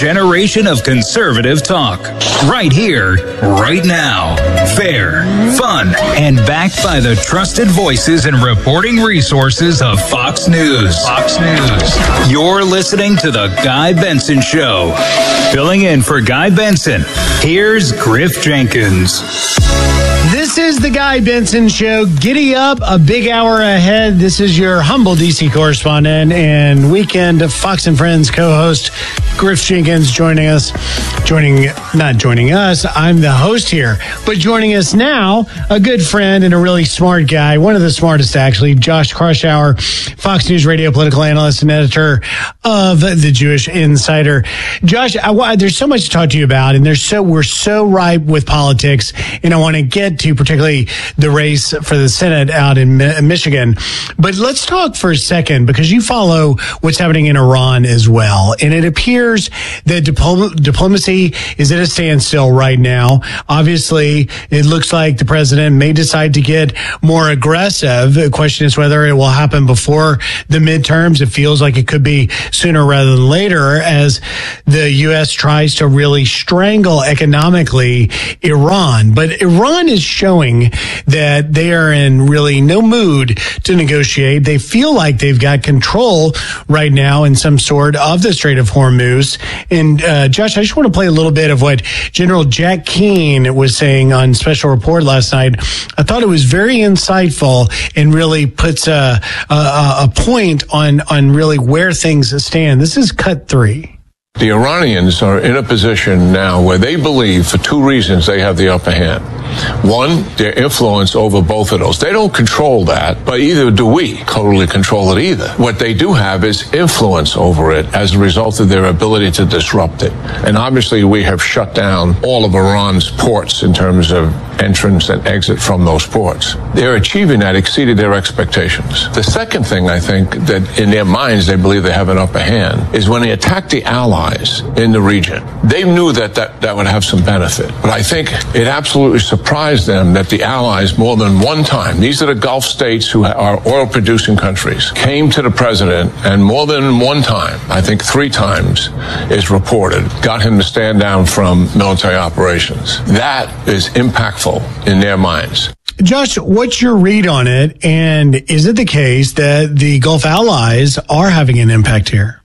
generation of conservative talk. Right here, right now. Fair, fun, and backed by the trusted voices and reporting resources of Fox News. Fox News. You're listening to The Guy Benson Show. Filling in for Guy Benson, here's Griff Jenkins. This is The Guy Benson Show. Giddy up, a big hour ahead. This is your humble DC correspondent and weekend Fox and Friends co-host, Griff Jenkins, joining us. Not joining us, I'm the host here, but joining us now, a good friend and a really smart guy, one of the smartest actually, Josh Kraushaar, Fox News radio political analyst and editor of the Jewish Insider. Josh, there's so much to talk to you about, and we're so ripe with politics, and I want to get to particularly the race for the Senate out in Michigan. But let's talk for a second, because you follow what's happening in Iran as well, and it appears that diplomacy is at a standstill right now. Obviously, it looks like the president may decide to get more aggressive. The question is whether it will happen before the midterms. It feels like it could be sooner rather than later, as the U.S. tries to really strangle economically Iran. But Iran is showing that they are in really no mood to negotiate. They feel like they've got control right now in some sort of the Strait of Hormuz. And Josh, I just want to play a little bit of what General Jack Keane was saying on Special Report last night. I thought it was very insightful and really puts a point on really where things stand. This is cut 3. The Iranians are in a position now where they believe, for two reasons, they have the upper hand. One, their influence over both of those. They don't control that, but either do we totally control it either. What they do have is influence over it as a result of their ability to disrupt it. And obviously, we have shut down all of Iran's ports in terms of entrance and exit from those ports. They're achieving that, exceeded their expectations. The second thing, I think, that in their minds they believe they have an upper hand, is when they attack the allies in the region. They knew that would have some benefit. But I think it absolutely surprised them that the allies, more than one time, these are the Gulf states who are oil-producing countries, came to the president and more than one time, I think 3 times is reported, got him to stand down from military operations. That is impactful in their minds. Josh, what's your read on it? And is it the case that the Gulf allies are having an impact here?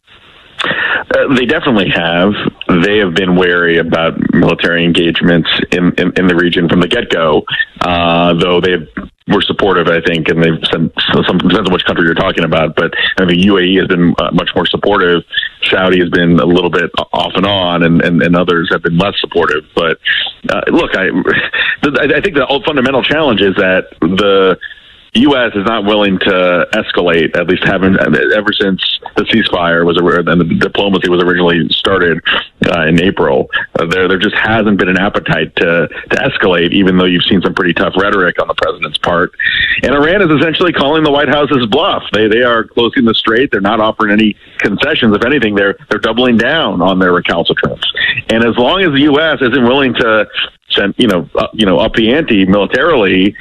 They definitely have. They have been wary about military engagements in the region from the get-go, though they were supportive, I think, and they've sent some, depends on which country you're talking about, but I mean, UAE has been much more supportive. Saudi has been a little bit off and on, and others have been less supportive. But look, I think the fundamental challenge is that the U.S. is not willing to escalate, at least haven't ever since the ceasefire was and the diplomacy was originally started in April. There just hasn't been an appetite to escalate, even though you've seen some pretty tough rhetoric on the president's part. And Iran is essentially calling the White House's bluff. They are closing the strait. They're not offering any concessions. If anything, they're doubling down on their recalcitrance. And as long as the U.S. isn't willing to send, up the ante militarily,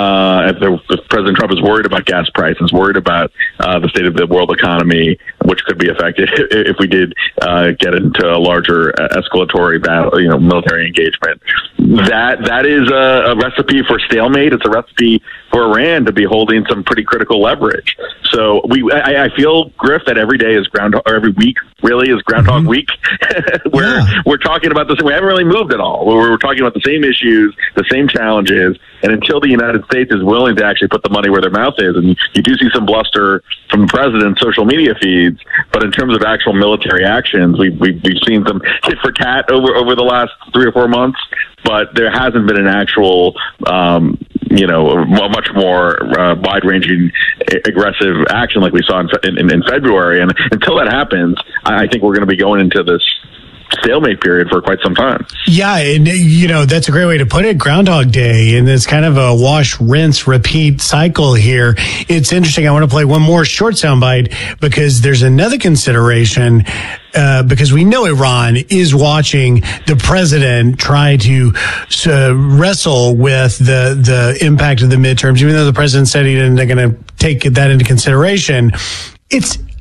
if President Trump is worried about gas prices, worried about the state of the world economy, which could be affected if we did get into a larger escalatory battle, military engagement. That is a recipe for stalemate. It's a recipe for Iran to be holding some pretty critical leverage. So I feel, Griff, that every day is every week really is Groundhog Week. We're talking about this. We haven't really moved at all. We're talking about the same issues, the same challenges, and until the United States is willing to actually put the money where their mouth is, and you do see some bluster from the president's social media feeds, but in terms of actual military actions, we've seen some tit for tat over the last 3 or 4 months, but there hasn't been an actual, much more wide-ranging, aggressive action like we saw in February. And until that happens, I think we're going to be going into this stalemate period for quite some time. Yeah, and that's a great way to put it, Groundhog Day, and it's kind of a wash, rinse, repeat cycle here. It's interesting. I want to play one more short soundbite because there's another consideration, because we know Iran is watching the president try to wrestle with the impact of the midterms, even though the president said he isn't going to take that into consideration. It's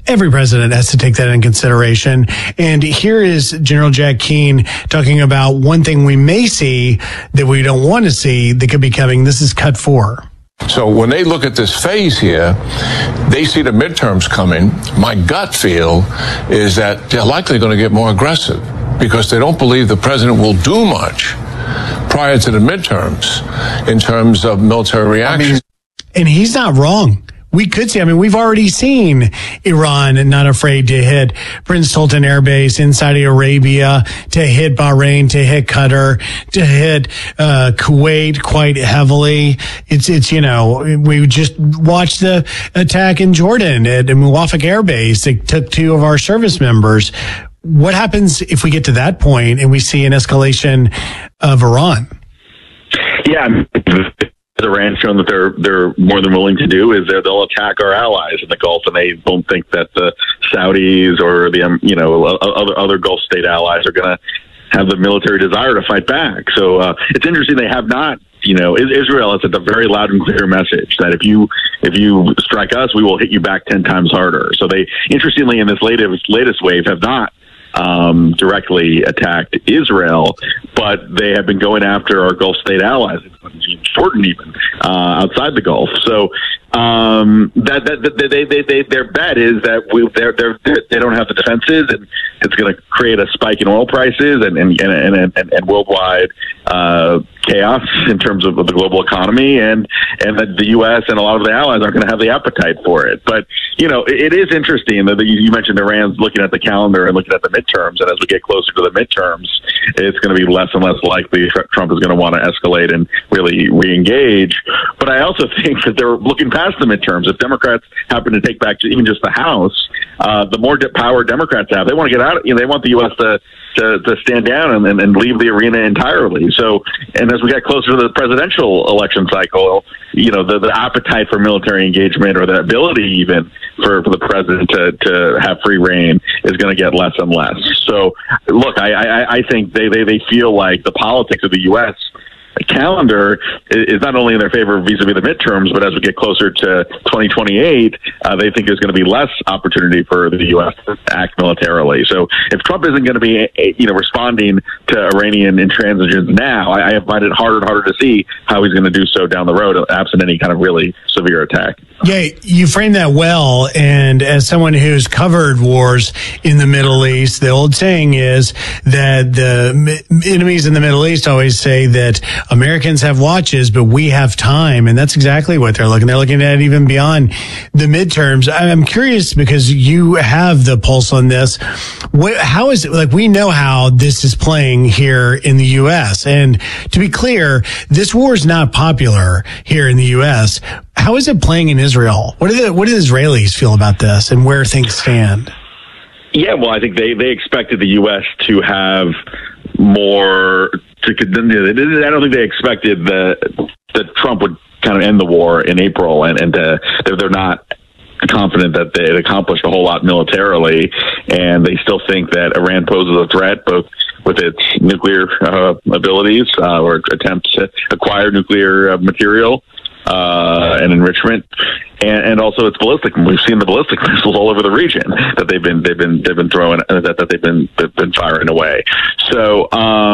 Every president has to take that into consideration. And here is General Jack Keane talking about one thing we may see that we don't want to see that could be coming. This is cut 4. So when they look at this phase here, they see the midterms coming. My gut feel is that they're likely going to get more aggressive because they don't believe the president will do much prior to the midterms in terms of military reaction. And he's not wrong. We could see, we've already seen Iran not afraid to hit Prince Sultan Air Base in Saudi Arabia, to hit Bahrain, to hit Qatar, to hit Kuwait quite heavily. It's we just watched the attack in Jordan at Muwafaq Air Base that took 2 of our service members. What happens if we get to that point and we see an escalation of Iran? Yeah. Iran shown that they're more than willing to do is they'll attack our allies in the Gulf, and they don't think that the Saudis or the other Gulf state allies are going to have the military desire to fight back. So it's interesting they have not. Israel has sent a very loud and clear message that if you strike us, we will hit you back 10 times harder. So they, interestingly, in this latest wave, have not directly attacked Israel, but they have been going after our Gulf state allies, Jordan even, outside the Gulf. So their bet is that they don't have the defenses, and it's going to create a spike in oil prices and worldwide chaos in terms of the global economy, and that the U.S. and a lot of the allies aren't going to have the appetite for it. But it is interesting that you mentioned Iran's looking at the calendar and looking at the midterms, and as we get closer to the midterms, it's going to be less and less likely Trump is going to want to escalate and really re-engage. But I also think that they're looking past the midterms. If Democrats happen to take back even just the House, the more power Democrats have, they want to get out. They want the U.S. to stand down and leave the arena entirely. So, and as we get closer to the presidential election cycle, the appetite for military engagement, or the ability even for the president to have free reign, is going to get less and less. So, look, I think they feel like the politics of the U.S. calendar is not only in their favor vis-a-vis the midterms, but as we get closer to 2028, they think there's going to be less opportunity for the U.S. to act militarily. So if Trump isn't going to be, responding to Iranian intransigence now, I find it harder and harder to see how he's going to do so down the road, absent any kind of really severe attack. Yeah, you framed that well. And as someone who's covered wars in the Middle East, the old saying is that the enemies in the Middle East always say that Americans have watches, but we have time. And that's exactly what they're looking. They're looking at even beyond the midterms. I'm curious, because you have the pulse on this. How is it, we know how this is playing here in the U.S. And to be clear, this war is not popular here in the U.S. How is it playing in Israel? What do the Israelis feel about this and where things stand? Yeah, well, I think they expected the U.S. to have more. I don't think they expected that Trump would kind of end the war in April, and they're not confident that they'd accomplished a whole lot militarily, and they still think that Iran poses a threat, both with its nuclear abilities or attempts to acquire nuclear material and enrichment, and also its ballistic. We've seen the ballistic missiles all over the region that they've been throwing, that they've been firing away. So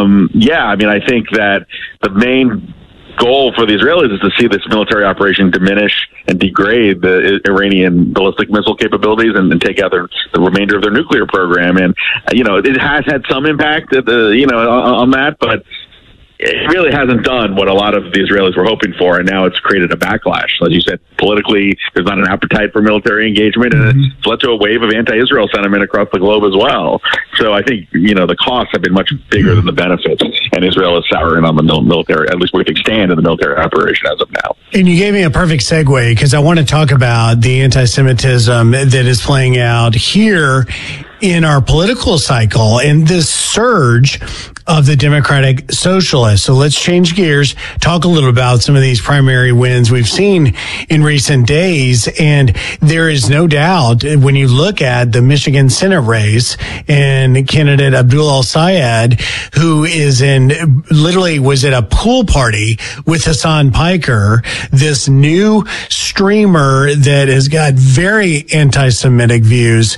I think that the main goal for the Israelis is to see this military operation diminish and degrade the Iranian ballistic missile capabilities and take out the remainder of their nuclear program. And it has had some impact on that, but it really hasn't done what a lot of the Israelis were hoping for, and now it's created a backlash. As you said, politically, there's not an appetite for military engagement, and it's led to a wave of anti-Israel sentiment across the globe as well. So I think, the costs have been much bigger than the benefits, and Israel is souring on the military, at least where they stand in the military operation as of now. And you gave me a perfect segue, because I want to talk about the anti-Semitism that is playing out here in our political cycle and this surge of the Democratic Socialists. So let's change gears, talk a little about some of these primary wins we've seen in recent days. And there is no doubt when you look at the Michigan Senate race and candidate Abdul El-Sayed, who is literally was at a pool party with Hassan Piker, this new streamer that has got very anti-Semitic views.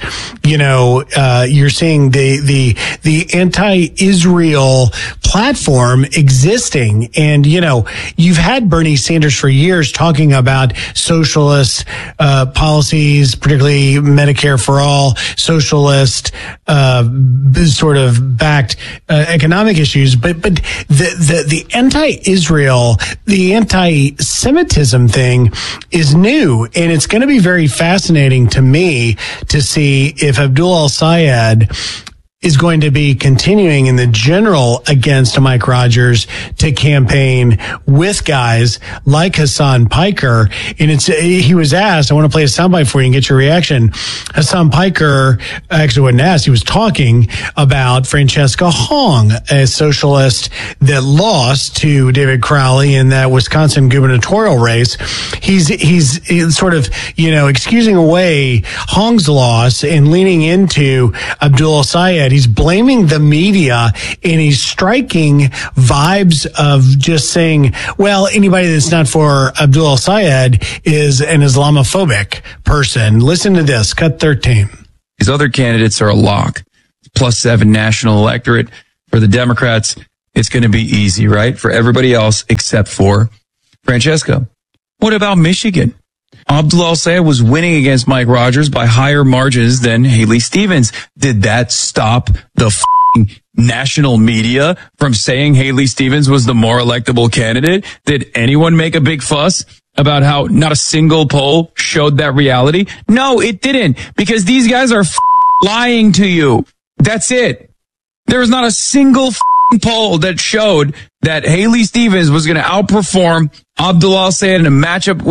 You're seeing the anti-Israel platform existing. And, you've had Bernie Sanders for years talking about socialist policies, particularly Medicare for all, socialist sort of backed economic issues. But the anti-Israel, the anti-Semitism thing is new. And it's going to be very fascinating to me to see if Abdul El-Sayed is going to be continuing in the general against Mike Rogers to campaign with guys like Hassan Piker. And he was asked, I want to play a soundbite for you and get your reaction. Hassan Piker actually wasn't asked. He was talking about Francesca Hong, a socialist that lost to David Crowley in that Wisconsin gubernatorial race. He's sort of, excusing away Hong's loss and leaning into Abdul El-Sayed. He's blaming the media and he's striking vibes of just saying, well, anybody that's not for Abdul El-Sayed is an Islamophobic person. Listen to this, cut 13. These other candidates are a lock. +7 national electorate. For the Democrats, it's going to be easy, right? For everybody else except for Francesca. What about Michigan? Abdul El-Sayed was winning against Mike Rogers by higher margins than Haley Stevens. Did that stop the national media from saying Haley Stevens was the more electable candidate? Did anyone make a big fuss about how not a single poll showed that reality? No, it didn't, because these guys are lying to you. That's it. There was not a single poll that showed that Haley Stevens was going to outperform Abdul El-Sayed in a matchup with